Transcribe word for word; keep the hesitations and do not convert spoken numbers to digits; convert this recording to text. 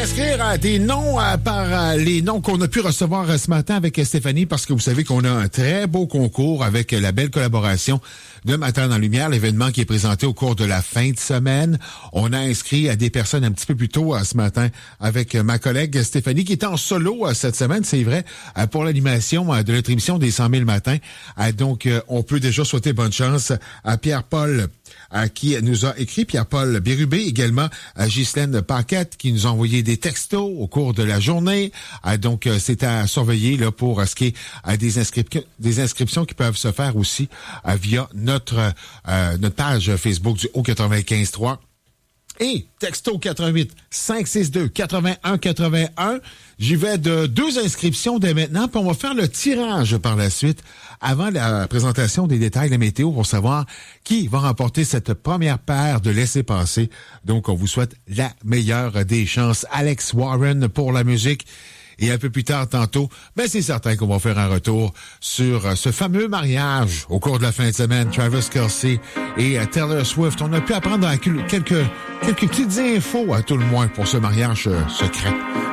inscrire euh, des noms euh, par euh, les noms qu'on a pu recevoir euh, ce matin avec euh, Stéphanie, parce que vous savez qu'on a un très beau concours avec euh, la belle collaboration de Matin dans la Lumière, l'événement qui est présenté au cours de la fin de semaine. On a inscrit à des personnes un petit peu plus tôt euh, ce matin avec euh, ma collègue Stéphanie, qui est en solo euh, cette semaine, c'est vrai, euh, pour l'animation euh, de notre émission des cent mille matins. Euh, donc, euh, on peut déjà souhaiter bonne chance à Pierre-Paul euh, qui nous a écrit, Pierre-Paul Bérubé, également à Ghislaine Paquette qui nous a envoyé des textos au cours de la journée. Euh, donc, euh, c'est à surveiller là pour euh, ce qui est euh, des, inscrip- des inscriptions qui peuvent se faire aussi euh, via notre, euh, notre page Facebook du Haut quatre-vingt-quinze trois. Et texto quatre-vingt-huit cinq six deux quatre-vingt-un quatre-vingt-un. J'y vais de deux inscriptions dès maintenant, puis on va faire le tirage par la suite avant la présentation des détails de la météo pour savoir qui va remporter cette première paire de laissez-passer. Donc, on vous souhaite la meilleure des chances. Alex Warren pour la musique. Et un peu plus tard, tantôt, ben c'est certain qu'on va faire un retour sur ce fameux mariage au cours de la fin de semaine. Travis Kelce et Taylor Swift. On a pu apprendre quelques, quelques petites infos, à tout le moins, pour ce mariage secret.